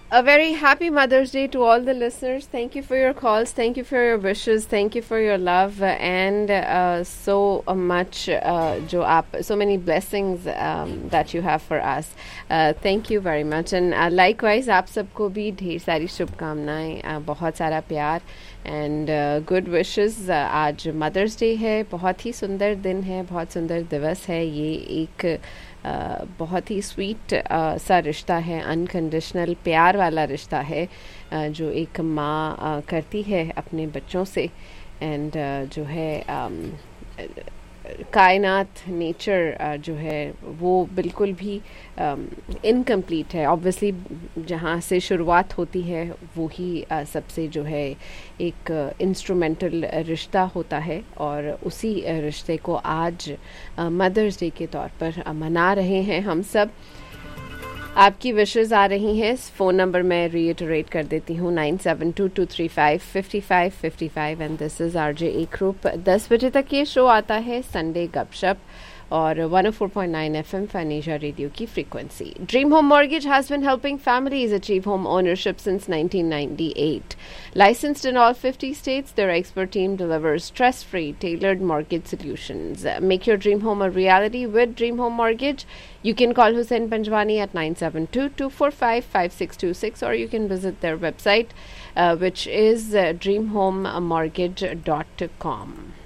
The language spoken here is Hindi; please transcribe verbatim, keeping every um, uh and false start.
A very happy Mother's Day to all the listeners. Thank you for your calls. Thank you for your wishes. Thank you for your love uh, and uh, so uh, much uh, जो आप so many blessings um, that you have for us. Uh, thank you very much and uh, likewise आप सबको भी ढेर सारी शुभकामनाएं, uh, बहुत सारा प्यार एंड गुड विशेस. आज मदर्स डे है, बहुत ही सुंदर दिन है, बहुत सुंदर दिवस है. ये एक Uh, बहुत ही स्वीट uh, सा रिश्ता है, अनकंडीशनल प्यार वाला रिश्ता है uh, जो एक माँ uh, करती है अपने बच्चों से. एंड uh, जो है um, कायनात नेचर जो है वो बिल्कुल भी इनकम्प्लीट है. ऑब्वियसली जहाँ से शुरुआत होती है वो ही uh, सबसे जो है एक इंस्ट्रूमेंटल uh, रिश्ता होता है और उसी uh, रिश्ते को आज मदर्स uh, डे के तौर पर uh, मना रहे हैं हम सब. आपकी विशेस आ रही हैं. फ़ोन नंबर मैं रीइटरेट कर देती हूँ, nine seven to to three five fifty five fifty five and this is RJ एक रूप. दस बजे तक ये शो आता है संडे गपशप और one O four point nine F M फनीजा radio की frequency. Dream home mortgage has been helping families achieve home ownership since nineteen ninety-eight. Licensed in all fifty states, their expert team delivers stress-free, tailored mortgage solutions. Make your dream home a reality with Dream Home Mortgage. You can call Hussain Panjwani at nine seven two, two four five, five six two six or you can visit their website uh, which is uh, dream home mortgage dot com.